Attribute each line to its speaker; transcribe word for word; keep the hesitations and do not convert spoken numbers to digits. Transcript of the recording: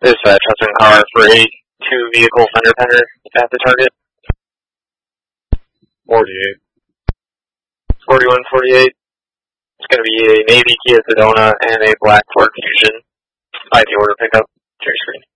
Speaker 1: Dispatch, Hudson car for a two-vehicle fender bender at the target.
Speaker 2: forty-eight.
Speaker 1: forty-one forty-eight. It's going to be a Navy Kia Sedona and a black Ford Fusion. I D order pickup. Check screen.